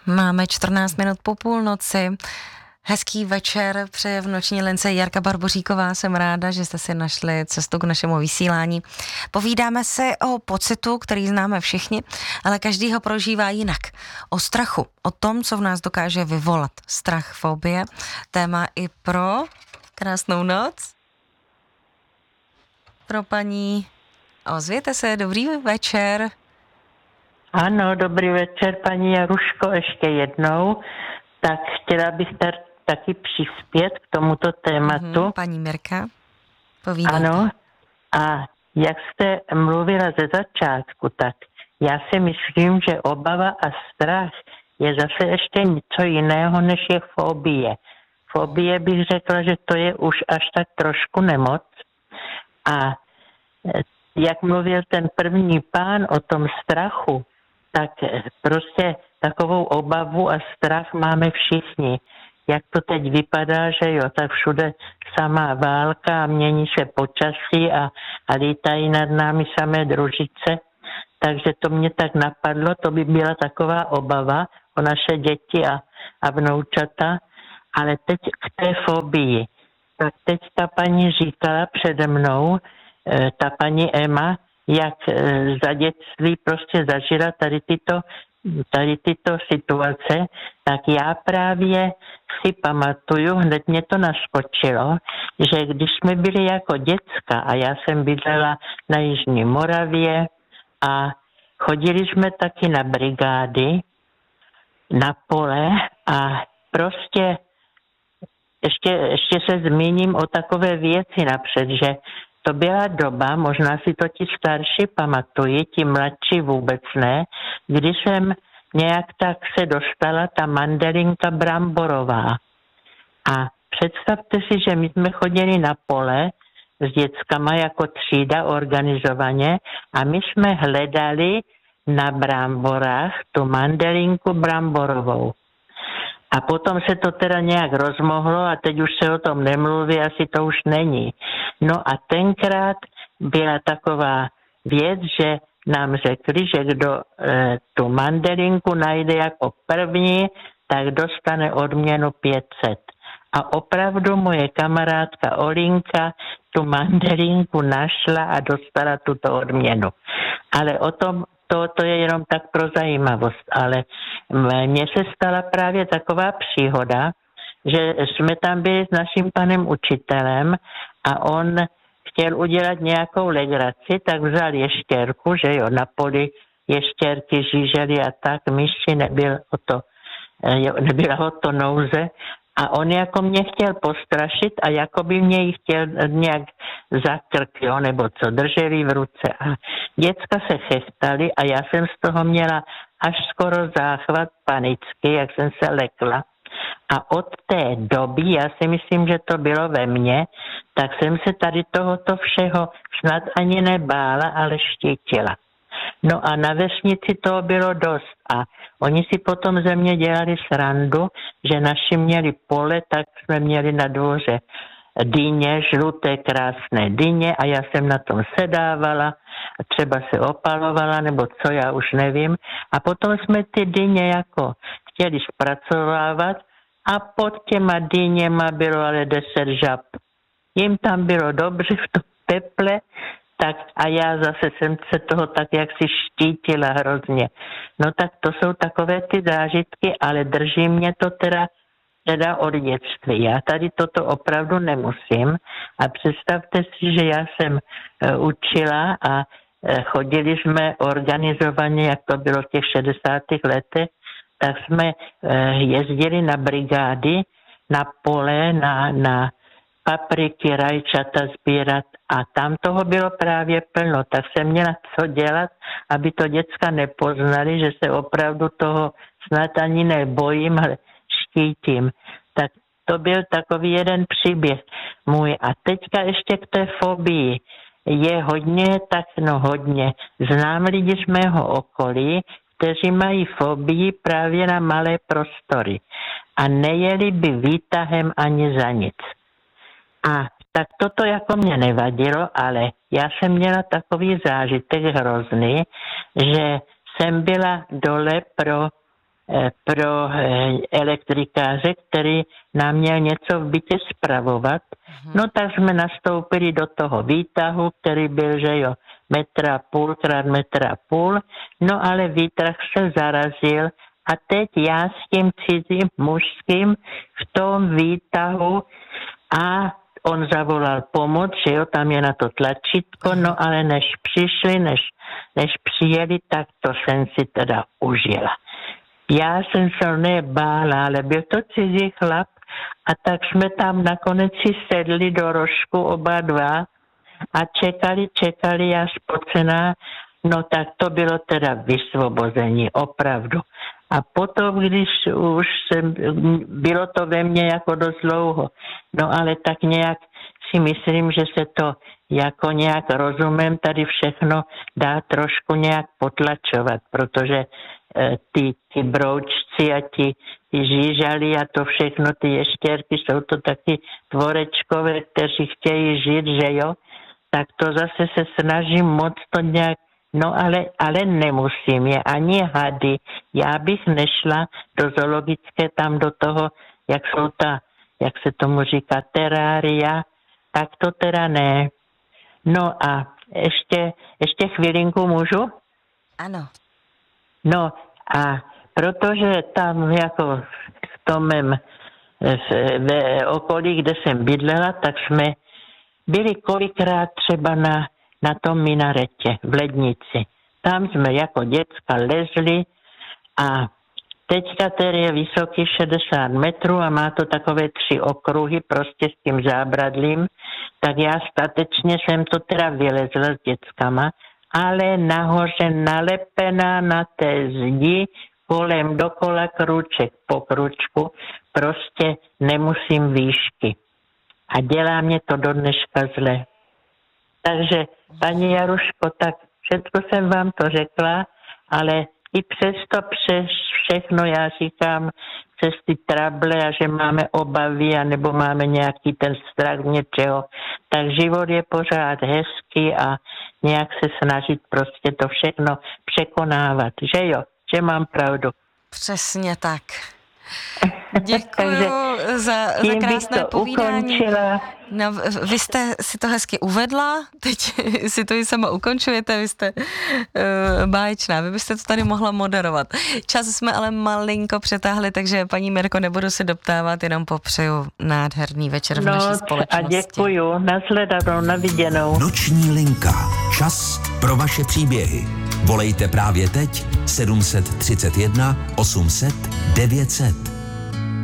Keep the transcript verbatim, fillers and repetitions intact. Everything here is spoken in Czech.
Máme čtrnáct minut po půlnoci. Hezký večer přeje v noční lince Jarka Barboříková. Jsem ráda, že jste si našli cestu k našemu vysílání. Povídáme si o pocitu, který známe všichni, ale každý ho prožívá jinak. O strachu, o tom, co v nás dokáže vyvolat strach, fobie. Téma i pro krásnou noc. Pro paní. Ozvěte se, dobrý večer. Ano, dobrý večer, paní Jaruško, ještě jednou. Tak chtěla bych tady taky přispět k tomuto tématu. Mm-hmm, paní Mirka, povídejte. Ano, a jak jste mluvila ze začátku, tak já si myslím, že obava a strach je zase ještě něco jiného, než je fobie. Fobie bych řekla, že to je už až tak trošku nemoc. A jak mluvil ten první pán o tom strachu, tak prostě takovou obavu a strach máme všichni. Jak to teď vypadá, že jo, tak všude samá válka a mění se počasí a, a lítají nad námi samé družice. Takže to mě tak napadlo, to by byla taková obava o naše děti a, a vnoučata. Ale teď k té fobii. Tak teď ta paní říkala přede mnou, ta paní Emma, jak za dětství prostě zažila tady tyto, tady tyto situace, tak já právě si pamatuju, hned mě to naskočilo, že když jsme byli jako děcka a já jsem bydlela na Jižní Moravě a chodili jsme taky na brigády, na pole a prostě ještě, ještě se zmíním o takové věci napřed, že to byla doba, možná si to ti starší pamatují, ti mladší vůbec ne, kdy jsem nějak tak se dostala ta mandelinka bramborová. A představte si, že my jsme chodili na pole s dětskama jako třída organizovaně a my jsme hledali na bramborách tu mandelinku bramborovou. A potom se to teda nějak rozmohlo a teď už se o tom nemluví, asi to už není. No a tenkrát byla taková věc, že nám řekli, že kdo e, tu mandelinku najde jako první, tak dostane odměnu pět set. A opravdu moje kamarádka Olinka tu mandelinku našla a dostala tuto odměnu. Ale o tom To, to je jenom tak pro zajímavost, ale mně se stala právě taková příhoda, že jsme tam byli s naším panem učitelem a on chtěl udělat nějakou legraci, tak vzal ještěrku, že jo, na poli ještěrky, žížely a tak, myši, nebyl o to, nebyla o to nouze. A on jako mě chtěl postrašit a jako by mě ji chtěl nějak za krk, jo, nebo co, drželi v ruce. A děcka se chechtali a já jsem z toho měla až skoro záchvat panicky, jak jsem se lekla. A od té doby, já si myslím, že to bylo ve mně, tak jsem se tady tohoto všeho snad ani nebála, ale štítila. No a na vesnici toho bylo dost a oni si potom ze mě dělali srandu, že naši měli pole, tak jsme měli na dvoře dyně, žluté krásné dyně a já jsem na tom sedávala, třeba se opalovala, nebo co, já už nevím. A potom jsme ty dyně jako chtěli zpracovávat a pod těma dyněma bylo ale deset žab. Jim tam bylo dobře v tom teple, tak a já zase jsem se toho tak jak si štítila hrozně. No tak to jsou takové ty zážitky, ale drží mě to teda, teda od dětství. Já tady toto opravdu nemusím a představte si, že já jsem uh, učila a uh, chodili jsme organizovaně, jak to bylo v těch šedesátých letech, tak jsme uh, jezdili na brigády, na pole, na, na papriky, rajčata sbírat a tam toho bylo právě plno, tak jsem měla co dělat, aby to děcka nepoznali, že se opravdu toho snad ani nebojím, ale štítím. Tak to byl takový jeden příběh můj. A teďka ještě k té fobii. Je hodně, tak no hodně. Znám lidi z mého okolí, kteří mají fobii právě na malé prostory a nejeli by výtahem ani za nic. A tak toto jako mě nevadilo, ale já jsem měla takový zážitek hrozný, že jsem byla dole pro pro elektrikáře, který nám měl něco v bytě spravovat. No tak jsme nastoupili do toho výtahu, který byl, že jo, metra půl krát metra půl, no ale výtah se zarazil a teď já s tím cizím mužským v tom výtahu a on zavolal pomoc, že jo, tam je na to tlačítko, no ale než přišli, než, než přijeli, tak to jsem si teda užila. Já jsem se nebála, ale byl to cizí chlap a tak jsme tam nakonec si sedli do rožku oba dva a čekali, čekali, já spocená, no tak to bylo teda vysvobození, opravdu. A potom, když už jsem, bylo to ve mně jako dost dlouho, no ale tak nějak si myslím, že se to jako nějak rozumem tady všechno dá trošku nějak potlačovat, protože eh, ty, ty broučci a ti, ty žížaly a to všechno, ty ještěrky, jsou to taky tvorečkové, kteří chtějí žít, že jo, tak to zase se snažím moc to nějak. No ale, ale nemusím je ani hady. Já bych nešla do zoologické tam do toho, jak jsou ta, jak se tomu říká, terária, tak to teda ne. No a ještě, ještě chvilinku můžu? Ano. No a protože tam jako v tom mém v okolí, kde jsem bydlela, tak jsme byli kolikrát třeba na na tom minaretě v lednici. Tam jsme jako děcka lezli a teďka tady je vysoký šedesát metrů a má to takové tři okruhy prostě s tím zábradlím, tak já statečně jsem to teda vylezla s děckama, ale nahoře nalepená na té zdi, kolem dokola krůček po krůčku, prostě nemusím výšky. A dělá mě to do dneška zle. Takže, paní Jaruško, tak všechno jsem vám to řekla, ale i přesto přes všechno já říkám, přes ty trable a že máme obavy, anebo máme nějaký ten strach něčeho, tak život je pořád hezký a nějak se snažit prostě to všechno překonávat. Že jo? Že mám pravdu. Přesně tak. Děkuji za, za krásné povídání. Ukončila. No, vy jste si to hezky uvedla, teď si to i sama ukončujete, vy jste uh, báječná, vy byste to tady mohla moderovat. Čas jsme ale malinko přetáhli, takže paní Mirko, nebudu se doptávat, jenom popřeju nádherný večer v no, naší společnosti. A děkuju, nashledanou, naviděnou. Noční linka, čas pro vaše příběhy. Volejte právě teď sedm set třicet jedna osm set devět set.